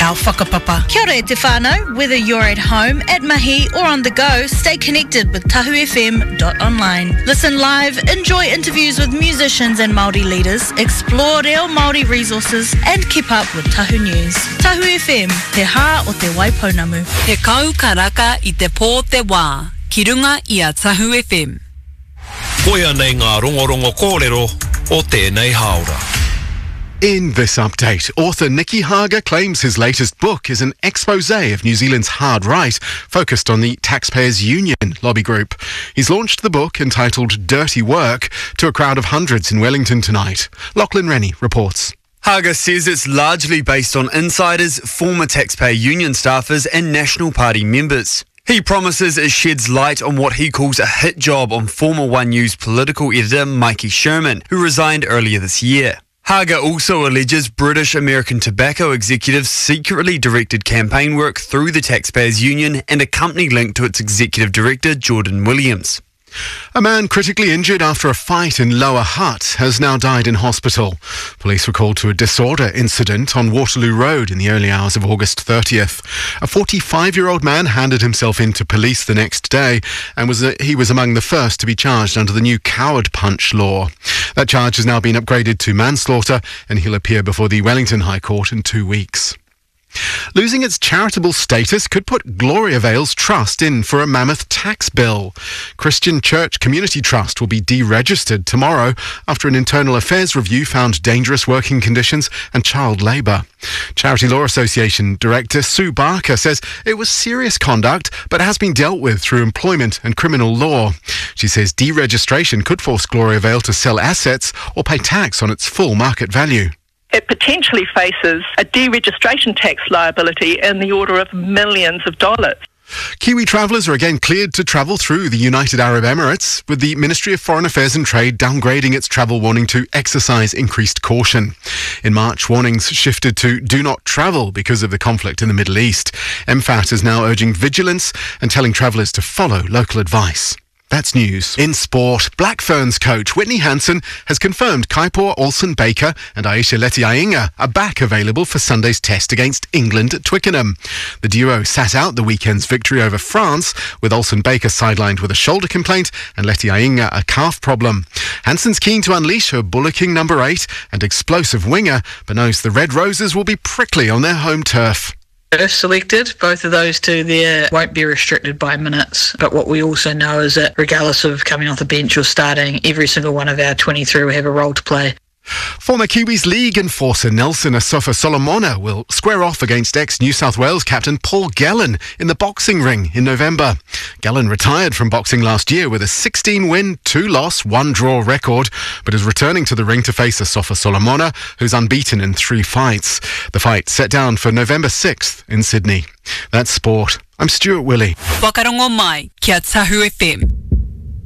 our whakapapa. Kia ora e te whānau. Whether you're at home, at mahi or on the go, stay connected with tahufm.online. Listen live, enjoy interviews with musicians and Māori leaders, explore reo Māori resources and keep up with Tahu News. Tahu FM, te hā o te Waipounamu. He kau karaka I te pō te wā, ki runga I a Tahu FM. Koia nei ngā rongorongo kōrero o tēnei haora. In this update, author Nicky Hager claims his latest book is an expose of New Zealand's hard right, focused on the Taxpayers Union lobby group. He's launched the book, entitled Dirty Work, to a crowd of hundreds in Wellington tonight. Lachlan Rennie reports. Hager says it's largely based on insiders, former Taxpayer Union staffers and National Party members. He promises it sheds light on what he calls a hit job on former One News political editor Mikey Sherman, who resigned earlier this year. Hager also alleges British American Tobacco executives secretly directed campaign work through the Taxpayers Union and a company linked to its executive director, Jordan Williams. A man critically injured after a fight in Lower Hutt has now died in hospital. Police were called to a disorder incident on Waterloo Road in the early hours of August 30th. A 45-year-old man handed himself in to police the next day and he was among the first to be charged under the new coward punch law. That charge has now been upgraded to manslaughter and he'll appear before the Wellington High Court in 2 weeks. Losing its charitable status could put Gloria Vale's trust in for a mammoth tax bill. Christian Church Community Trust will be deregistered tomorrow after an internal affairs review found dangerous working conditions and child labour. Charity Law Association Director Sue Barker says it was serious conduct but has been dealt with through employment and criminal law. She says deregistration could force Gloria Vale to sell assets or pay tax on its full market value. It potentially faces a deregistration tax liability in the order of millions of dollars. Kiwi travellers are again cleared to travel through the United Arab Emirates, with the Ministry of Foreign Affairs and Trade downgrading its travel warning to exercise increased caution. In March, warnings shifted to do not travel because of the conflict in the Middle East. MFAT is now urging vigilance and telling travellers to follow local advice. That's news. In sport, Black Ferns coach Whitney Hansen has confirmed Kaipor Olsen-Baker and Aisha Leti-Ainga are back available for Sunday's test against England at Twickenham. The duo sat out the weekend's victory over France, with Olsen-Baker sidelined with a shoulder complaint and Leti-Ainga a calf problem. Hansen's keen to unleash her bullocking number 8 and explosive winger, but knows the Red Roses will be prickly on their home turf. First selected, both of those two there won't be restricted by minutes. But what we also know is that regardless of coming off the bench or starting, every single one of our 23 will have a role to play. Former Kiwis League enforcer Nelson Asofa Solomona will square off against ex-New South Wales captain Paul Gallen in the boxing ring in November. Gallen retired from boxing last year with a 16-win, 2-loss, 1-draw record, but is returning to the ring to face Asofa Solomona, who's unbeaten in 3 fights. The fight set down for November 6th in Sydney. That's sport. I'm Stuart Willey. Wakarongo mai, kia Tahu FM.